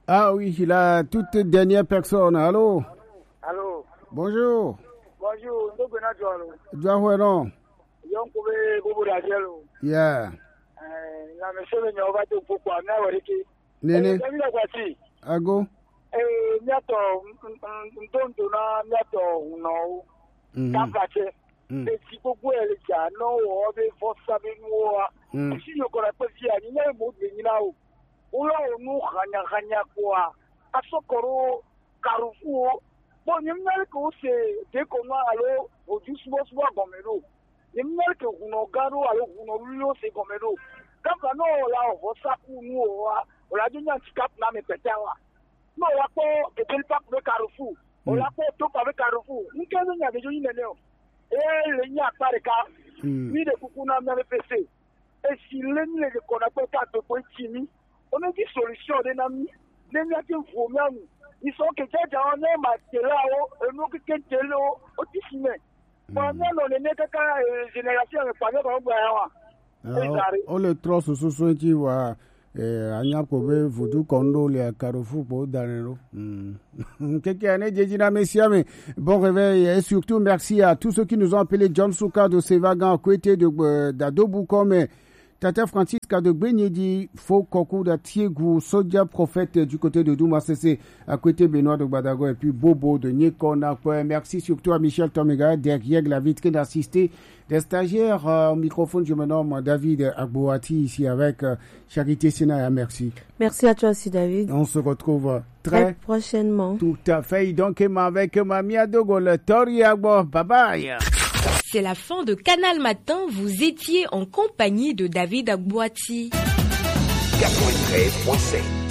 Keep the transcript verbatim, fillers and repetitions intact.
Ah oui, la toute dernière personne. Allô? Allô? Bonjour. Bonjour, nous venons de Joalo. Joalo. Yon pouvez vous vous dire. Yeah. La monsieur le Nova de pourquoi n'a pas Nene. été. Ago. Eh, miato, ndondo na miato no. Tapache. Et si beaucoup elle ja no o be força be no. Si yo kora pe via ni na mo de ni na o. Ulo nu khanya khanya kwa. Asokoro karufu. Bon, ni mnal ko se de ko ma alo o ju subo subo gomero. Ni mnal ko uno garo alo uno lulo se gomero. Kama no la o força ku nu o la dunya tikap na me petewa. No la po e tel pa ko karufu. O la po to pa karufu. Ni ke nya de jo ni ne o. Eh, le nya pare ka. Ni de kukuna me pese. E si le ni le ko na ko ta to ko chimi. On a dit solution de nami. Ne nya ke fu mi anu. Ils sont que j'ai déjà on est matériau et nous qui qu'entelo au tisime. Pendant on est n'est que génération pas de boire. On le trosse sous son qui va anya kobe voodoo kondo le Carrefour pour danero. Quelqu'un est déjà messieurs mais bon réveil et surtout merci à tous ceux qui nous ont appelé John Souka de Sevagan à côté de d'Adobu comme Tata Francisca de Benyedi, Faux Kokou de Tiegou, Sodia Prophète du côté de Douma C C, à côté Benoît de Badago, et puis Bobo de Nyekona. Merci surtout à Michel Tomega, derrière la vitrine d'assister des stagiaires euh, au microphone. Je me nomme David Agbouati, ici avec euh, Charité Sina. Merci. Merci à toi aussi, David. On se retrouve très, très prochainement. Tout à fait. Donc, avec Mamie Adogo, le Tori Agbo. Bye bye. C'est la fin de Canal Matin. Vous étiez en compagnie de David Agbouati. quatre-vingt-treize virgule sept